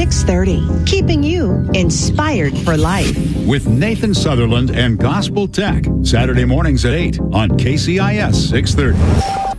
630, keeping you inspired for life. With Nathan Sutherland and Gospel Tech, Saturday mornings at 8 on KCIS 630.